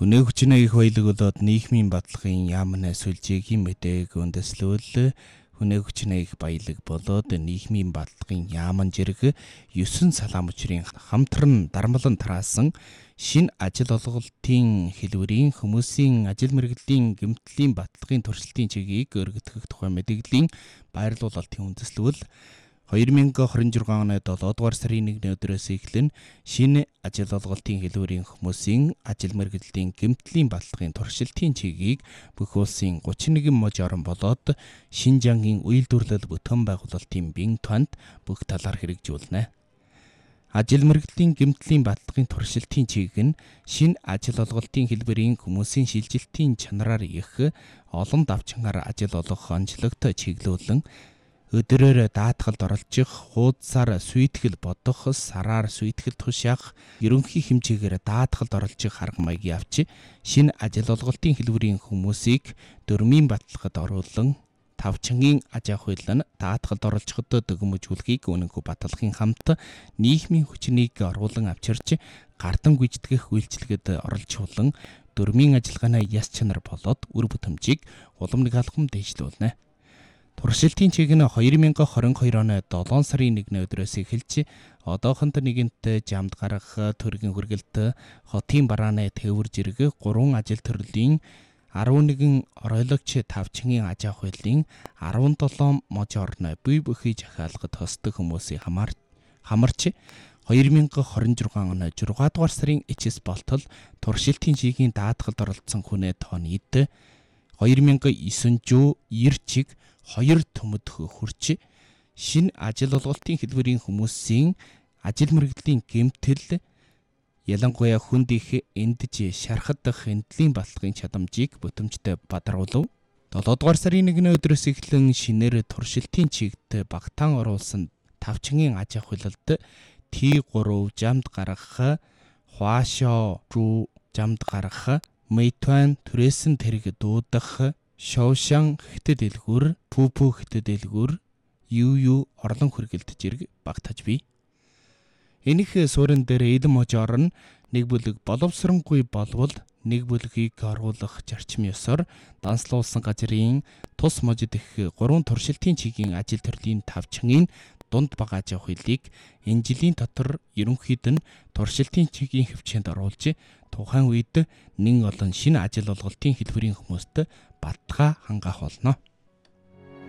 Хүнээ хүчнээ их баялаг болоод нийгмийн баталгын яамнаа сүлжээгийн мэдээг үндэслүүл хүнээ хүчнээ их баялаг болоод нийгмийн баталгын яаман жирэг 9 салаам учрын хамтран дармлан тараасан шин ажил олголтын хэлбэрийн хүмүүсийн ажил мэргэжлийн гэмтлийн баталгын туршилтын чигийг өргөдөх тухай мэдээллийн байрлуулалтын үндэслүүл 2026 оны 7 дугаар сарын 1-ний өдрөөс эхлэн шинэ ажил олголтын хэлбэрийн хүмүүсийн ажил мэргэжлийн гэмтлийн баталгын туршилтын чигийг бүх улсын 31 мужи орон болоод Шинжангийн үйлдвэрлэл бүтээн байгуулалтын бин туанд бүх талаар хэрэгжүүлнэ. Ажил мэргэжлийн гэмтлийн баталгын туршилтын чиг нь шинэ ажил олголтын хэлбэрийн хүмүүсийн шилжилтийн чанараар их олон давчингаар ажил олох онцлогт чиглүүлэн өдрөөр даатгалд оролцох, хуудасаар сүйтгэл бодох, сараар сүйтгэл тушаах, ерөнхий хэмжээгээр даатгалд оролцох арга маягийн авч шинэ ажил олголтын хэлбэрийн хүмүүсийг дөрмийн баталгад оруулан тавчангийн аж ахуйн даатгалд оролцоход дөмөжүүлэхийг үнэнгүй баталгын хамт нийгмийн хүчнийг оруулан авчирч гардан гүйцэтгэх үйлчилгэд оролцуулан дөрмийн ажиллагааны яс чанар болоод үр бүтэмжийг уламжлалт алхам дэвшлүүлнэ. Туршилтын чиг нь 2022 оны 7 сарын 1-ний өдрөөс эхэлж одоохонд нэгэнт жамд гарах төргийн хүргэлт хотын барааны тээвэр зэрэг 3 ажил төрлийн 11 оройлогч тавчгийн аж ахуйлын 17 мужи орны бие бүхий захиалгад хосдог хүмүүсийн хамарч 2026 оны 6 дугаар сарын эцэс болтол туршилтын чигийн даатгалд оролцсон хүнээ тооны эд 2990 чиг 2 төмөдх хүрч шинэ ажил олголтын хэлбэрийн хүмүүсийн ажил мэргэжлийн гэмтэл ялангуяа хүнд их эндж шархад дах эндлийн баталгын чадамжийг бүтэмжтэй бадруулав. 7 дугаар сарын 1-ний өдрөөс эхлэн шинээр туршилтын чигт багтаан оруулсан тавчгийн аж ахуйлалд T3 жамд гарах, Хуашоо руу жамд гарах, Мэйтуан түрээсэн тэрэг дуудах, Шоушан хятад дэлгүүр, Пүпү хятад дэлгүүр, Юу орлон хүргэлт зэрэг багтаж бий. Энэх суурин дээр эдэн мужи орно нэг бүлэг боловсронгүй болвол нэг бүлгийг оруулах зарчмын ёсоор данслуулсан газрын тус мужид их 3 туршилтын чигийн ажил төрлийн тавчгийн дунд бага аж ахуйлыг энэ жилийн дотор ерөнхийд нь туршилтын чигийн хөвчөнд оруулж тухайн үед нэн олон шинэ ажил олголтын хэлбэрийн хүмүүст баттгаа хангаах болно.